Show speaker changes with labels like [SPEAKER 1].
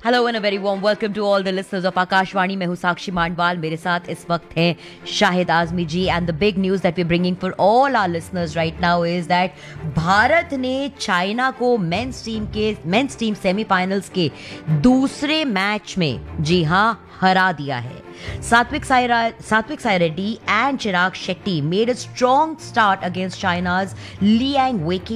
[SPEAKER 1] Hello and a very warm welcome to all the listeners of Akashvani. मैं हूं साक्षी मांडवाल, मेरे साथ इस वक्त हैं शाहिद आजमी जी। And the big news that we are bringing for all our listeners right now is that Bharat ने China को men's team semifinals के दूसरे मैच में जी हां हरा दिया है। Satvik Sai Reddy and Chirag Shetty made a strong start against China's Liang Weiqi